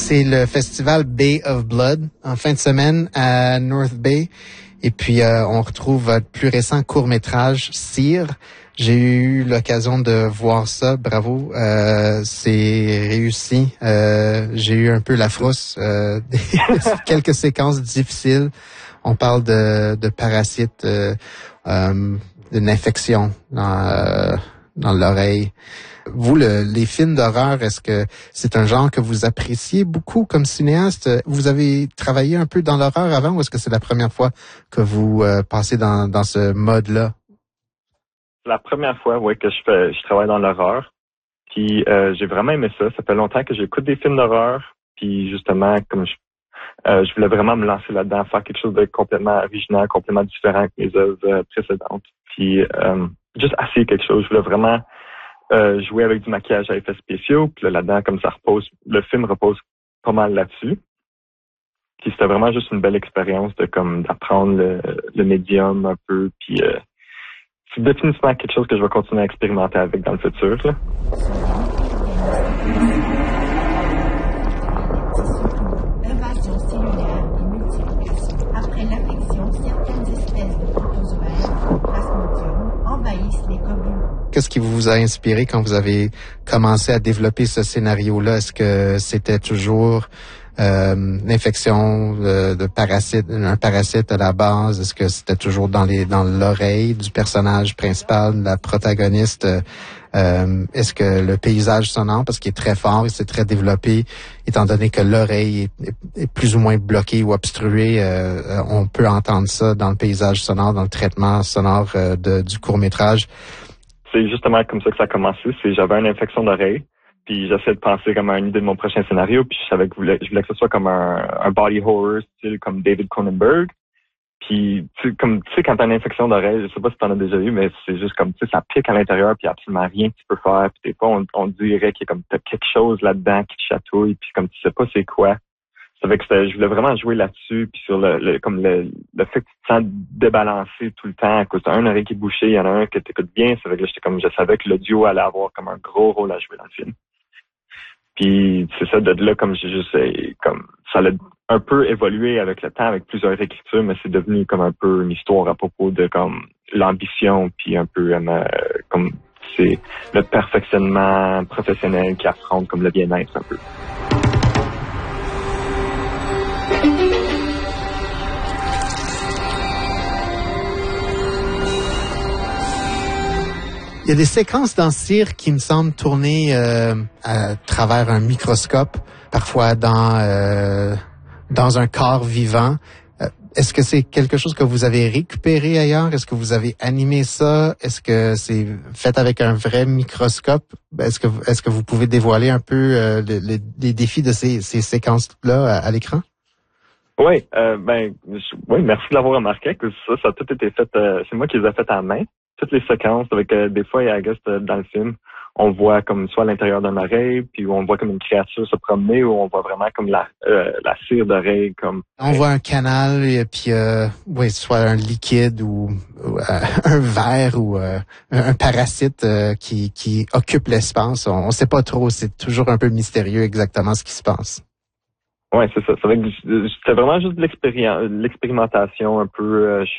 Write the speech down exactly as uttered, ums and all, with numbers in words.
c'est le festival Bay of Blood en fin de semaine à North Bay. Et puis, euh, on retrouve votre plus récent court-métrage, Cire. J'ai eu l'occasion de voir ça. Bravo. Euh, c'est réussi. Euh, j'ai eu un peu la frousse. Euh, quelques séquences difficiles. On parle de, de parasites, euh, euh, d'une infection dans, euh, dans l'oreille. Vous, le, les films d'horreur, est-ce que c'est un genre que vous appréciez beaucoup comme cinéaste? Vous avez travaillé un peu dans l'horreur avant ou est-ce que c'est la première fois que vous euh, passez dans, dans ce mode-là? La première fois, oui, que je fais, je travaille dans l'horreur. Puis euh, j'ai vraiment aimé ça. Ça fait longtemps que j'écoute des films d'horreur. Puis justement, comme je, euh, je voulais vraiment me lancer là-dedans, faire quelque chose de complètement original, complètement différent que mes œuvres euh, précédentes. Puis euh, juste essayer quelque chose. Je voulais vraiment Euh, jouer avec du maquillage à effets spéciaux, puis là, là-dedans, comme ça repose, le film repose pas mal là-dessus. Puis c'était vraiment juste une belle expérience de comme d'apprendre le, le médium un peu, puis euh, c'est définitivement quelque chose que je vais continuer à expérimenter avec dans le futur, là. Invasion cellulaire et multiplication. Après l'affection, certaines espèces de protozoaires, plasmodium, envahissent les globules. Qu'est-ce qui vous a inspiré quand vous avez commencé à développer ce scénario-là? Est-ce que c'était toujours euh, l'infection de, de parasite, un parasite à la base? Est-ce que c'était toujours dans les dans l'oreille du personnage principal, de la protagoniste? Euh, est-ce que le paysage sonore, parce qu'il est très fort et c'est très développé, étant donné que l'oreille est, est, est plus ou moins bloquée ou obstruée, euh, on peut entendre ça dans le paysage sonore, dans le traitement sonore euh, de, du court-métrage. C'est justement comme ça que ça a commencé. C'est j'avais une infection d'oreille, puis j'essayais de penser comme à une idée de mon prochain scénario, puis je savais que je voulais, je voulais que ce soit comme un, un body horror style comme David Cronenberg. Puis tu sais, comme tu sais quand t'as une infection d'oreille, je sais pas si t'en as déjà eu, mais c'est juste comme tu sais ça pique à l'intérieur, puis absolument rien que tu peux faire, puis des fois on, on dirait qu'il y a comme t'as quelque chose là-dedans qui te chatouille, puis comme tu sais pas c'est quoi. Ça fait que je voulais vraiment jouer là-dessus, puis sur le, le comme le, le fait que tu te sens débalancé tout le temps à cause d'un oreille qui est bouché, il y en a un que t'écoutes bien, ça fait que j'étais comme je savais que le duo allait avoir comme un gros rôle à jouer dans le film. Puis c'est ça, de là comme j'ai juste comme ça a un peu évolué avec le temps, avec plusieurs écritures, mais c'est devenu comme un peu une histoire à propos de comme l'ambition, puis un peu euh, comme c'est le perfectionnement professionnel qui affronte comme le bien-être un peu. Il y a des séquences dans Cire qui me semblent tourner euh, à travers un microscope, parfois dans euh, dans un corps vivant. Euh, est-ce que c'est quelque chose que vous avez récupéré ailleurs? Est-ce que vous avez animé ça? Est-ce que c'est fait avec un vrai microscope? Est-ce que est-ce que vous pouvez dévoiler un peu euh, le, le, les défis de ces, ces séquences-là à, à l'écran? Oui, euh, ben, je, oui, merci de l'avoir remarqué. Que ça, ça a tout été fait. Euh, c'est moi qui les ai faites à la main. Toutes les séquences, avec euh, des fois, I guess, dans le film, on voit comme soit à l'intérieur d'une oreille, puis on voit comme une créature se promener, ou on voit vraiment comme la euh, la cire d'oreille, comme. On voit un canal et puis euh, oui, soit un liquide ou, ou euh, un verre ou euh, un parasite euh, qui qui occupe l'espace. On, on sait pas trop. C'est toujours un peu mystérieux exactement ce qui se passe. Ouais, c'est ça. C'est vrai que c'était vraiment juste de l'expérimentation un peu. Euh,